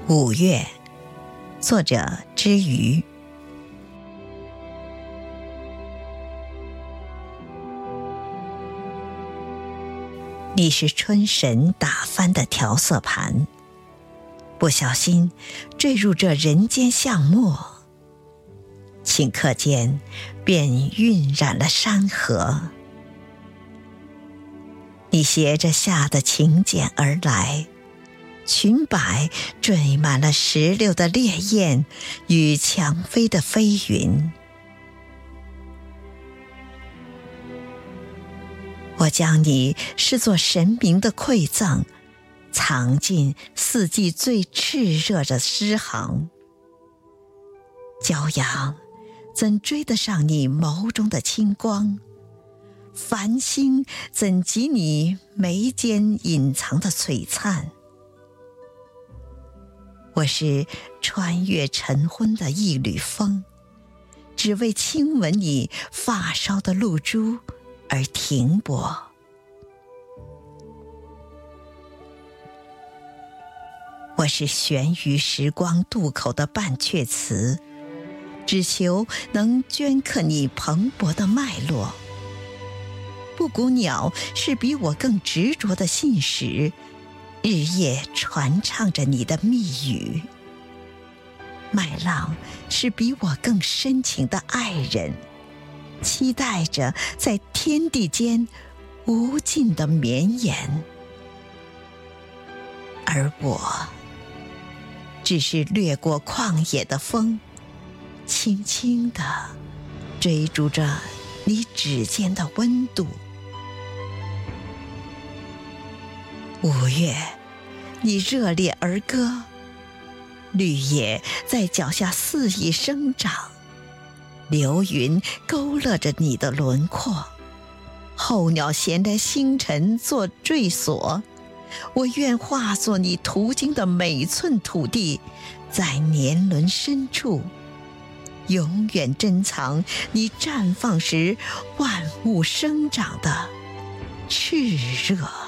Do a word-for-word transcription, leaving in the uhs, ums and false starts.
五月，作者之瑜。你是春神打翻的调色盘，不小心坠入这人间巷陌，顷刻间便晕染了山河。你携着夏的请柬而来，裙摆缀满了石榴的烈焰与强飞的飞云。我将你视作神明的馈赠，藏进四季最炽热的诗行。骄阳怎追得上你眸中的清光？繁星怎及你眉间隐藏的璀璨？我是穿越晨昏的一缕风，只为亲吻你发梢的露珠而停泊。我是悬于时光渡口的半阙词，只求能镌刻你蓬勃的脉络。布谷鸟是比我更执着的信使，日夜传唱着你的密语。麦浪是比我更深情的爱人，期待着在天地间无尽的绵延。而我只是掠过旷野的风，轻轻地追逐着你指尖的温度。五月，你热烈而歌，绿叶在脚下肆意生长，流云勾勒着你的轮廓，候鸟衔来星辰做坠索。我愿化作你途经的每寸土地，在年轮深处永远珍藏你绽放时万物生长的炽热。